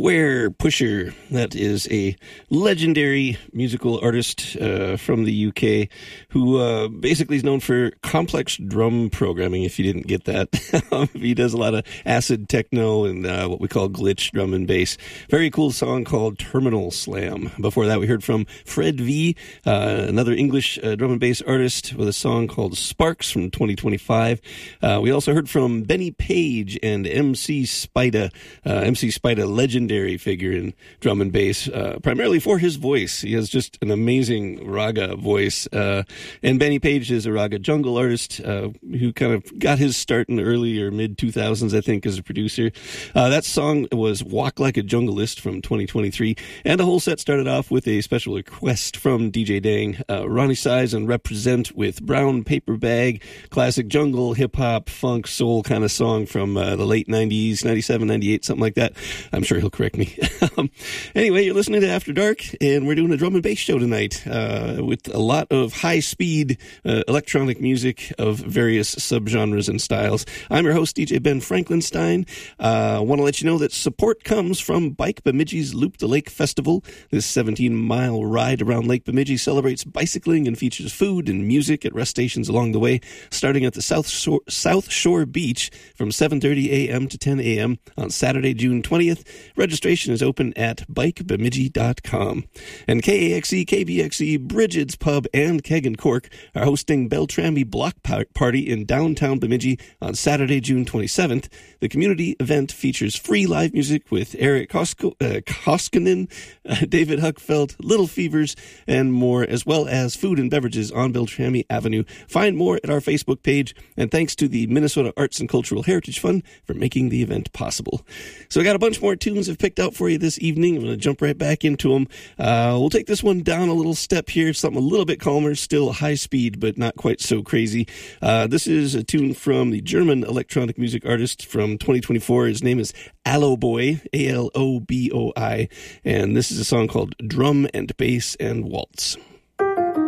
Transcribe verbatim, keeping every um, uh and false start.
Square Pusher. That is a legendary musical artist uh, from the U K who uh, basically is known for complex drum programming, if you didn't get that. He does a lot of acid techno and uh, what we call glitch drum and bass. Very cool song called Terminal Slam. Before that, we heard from Fred V, uh, another English uh, drum and bass artist with a song called Sparks from twenty twenty-five. Uh, we also heard from Benny Page and M C Spida. Uh, M C Spida, legendary figure in drum and bass, uh, primarily for his voice. He has just an amazing raga voice. Uh, and Benny Page is a raga jungle artist uh, who kind of got his start in the early or mid two thousands, I think, as a producer. Uh, that song was Walk Like a Junglist from twenty twenty-three. And the whole set started off with a special request from D J Dang, uh, Ronnie Size and Represent with Brown Paper Bag, classic jungle, hip-hop, funk, soul kind of song from uh, the late nineties, ninety-seven, ninety-eight, something like that. I'm sure he'll correct me. um, anyway, you're listening to After Dark, and we're doing a drum and bass show tonight uh, with a lot of high-speed uh, electronic music of various subgenres and styles. I'm your host, D J Ben Franklinstein. I uh, want to let you know that support comes from Bike Bemidji's Loop the Lake Festival. This seventeen-mile ride around Lake Bemidji celebrates bicycling and features food and music at rest stations along the way, starting at the South Shore, South Shore Beach from seven thirty a.m. to ten a.m. on Saturday, June twentieth. Registration is open at bike bemidji dot com. And K A X E, K B X E, Bridget's Pub, and Keg and Cork are hosting Beltrami Block Party in downtown Bemidji on Saturday, June twenty-seventh. The community event features free live music with Eric Kosko, uh, Koskinen, uh, David Huckfeld, Little Fevers, and more, as well as food and beverages on Beltrami Avenue. Find more at our Facebook page, and thanks to the Minnesota Arts and Cultural Heritage Fund for making the event possible. So I got a bunch more tunes I've picked out for you this evening. I'm going to jump right back into them. Uh, we'll take this one down a little step here, something a little bit calmer, still high speed, but not quite so crazy. Uh, this is a tune from the German electronic music artist from twenty twenty-four. His name is Aloboi, A L O B O I, and this is a song called Drum and Bass and Waltz.